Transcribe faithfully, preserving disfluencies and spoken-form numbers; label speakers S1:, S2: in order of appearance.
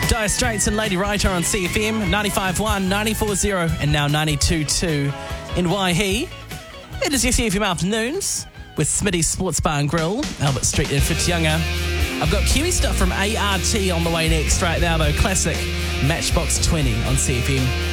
S1: Dire Straits and Lady Writer on C F M, ninety-five point one, ninety-four point zero and now ninety-two point two in Waihi. It is your C F M Afternoons with Smitty's Sports Bar and Grill, Albert Street in Whitianga. I've got Kiwi stuff from A R T on the way next right now though. Classic Matchbox twenty on C F M.